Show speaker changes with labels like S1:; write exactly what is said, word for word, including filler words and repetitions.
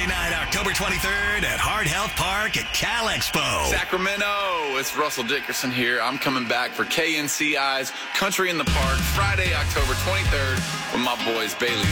S1: Friday night, October twenty-third at Heart Health Park at Cal Expo.
S2: Sacramento, it's Russell Dickerson here. I'm coming back for K N C I's Country in the Park Friday, October twenty-third with my boys Bailey